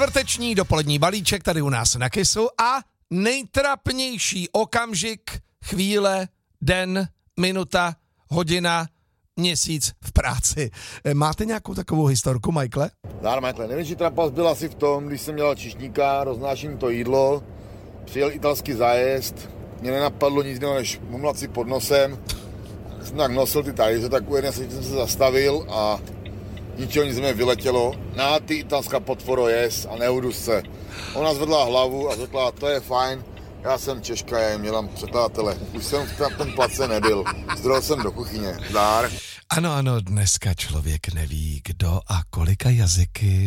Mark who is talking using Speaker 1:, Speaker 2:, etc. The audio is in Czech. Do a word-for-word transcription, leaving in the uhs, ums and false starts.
Speaker 1: Čtvrteční dopolední balíček tady u nás na Kissu a nejtrapnější okamžik, chvíle, den, minuta, hodina, měsíc v práci. Máte nějakou takovou historku, Michaele?
Speaker 2: Zdár, Michaele. Největší trapas byl asi v tom, když jsem dělal čišníka, roznáším to jídlo, přijel italský zájezd, mě nenapadlo nic jiného, než mumlat si pod nosem. Když jsem tak nosil ty talíře, tak u jedné jsem se zastavil a ničeho nic mě vyletělo. Na ty italská potvoro jest a neudu se. Ona zvedla hlavu a řekla, to je fajn, já jsem Češka, já jim mělám překladatele. Už jsem v tom place nebyl. Zdrojil jsem do kuchyně. Zdár.
Speaker 1: Ano, ano, dneska člověk neví, kdo a kolika jazyky